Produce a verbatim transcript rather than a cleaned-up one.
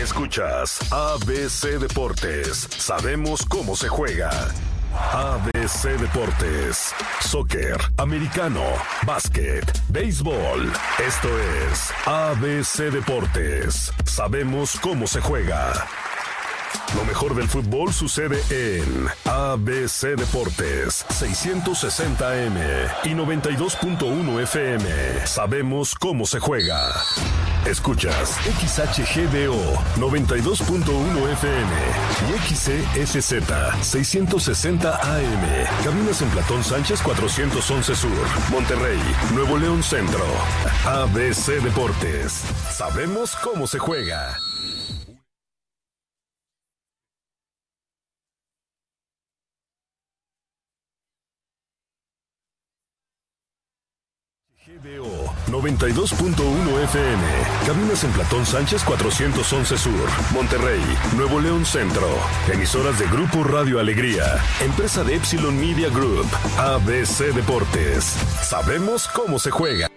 Escuchas A B C Deportes. Sabemos cómo se juega. A B C Deportes. Soccer, americano, básquet, béisbol. Esto es A B C Deportes. Sabemos cómo se juega. Lo mejor del fútbol sucede en A B C Deportes, seiscientos sesenta A M y noventa y dos punto uno F M. Sabemos cómo se juega. Escuchas X H G D O noventa y dos punto uno F M y X C S Z seiscientos sesenta A M. Cabinas en Platón Sánchez cuatrocientos once Sur, Monterrey, Nuevo León Centro. A B C Deportes. Sabemos cómo se juega. G D O noventa y dos punto uno F M. Cabinas en Platón Sánchez cuatrocientos once Sur, Monterrey, Nuevo León Centro. Emisoras de Grupo Radio Alegría, empresa de Epsilon Media Group. A B C Deportes. Sabemos cómo se juega.